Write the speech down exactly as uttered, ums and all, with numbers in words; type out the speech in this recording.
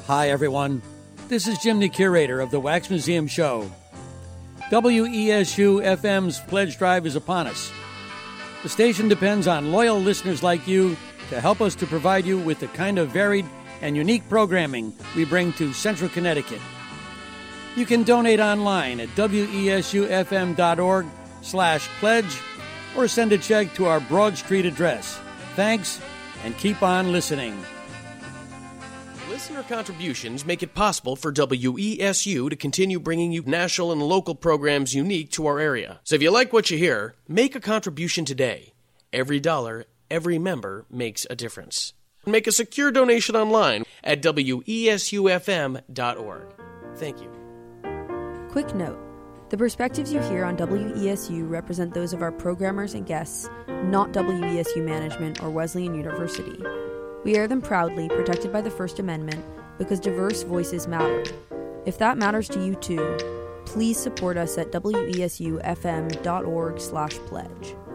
Hi, everyone. This is Jim, the curator of the Wax Museum Show. W E S U F M's pledge drive is upon us. The station depends on loyal listeners like you to help us to provide you with the kind of varied and unique programming we bring to Central Connecticut. You can donate online at wesufm.org slash pledge or send a check to our Broad Street address. Thanks, and keep on listening. Listener contributions make it possible for W E S U to continue bringing you national and local programs unique to our area. So if you like what you hear, make a contribution today. Every dollar, every member makes a difference. Make a secure donation online at W E S U F M dot org. Thank you. Quick note. The perspectives you hear on W E S U represent those of our programmers and guests, not W E S U management or Wesleyan University. We air them proudly, protected by the First Amendment, because diverse voices matter. If that matters to you too, please support us at wesufm.org slash pledge.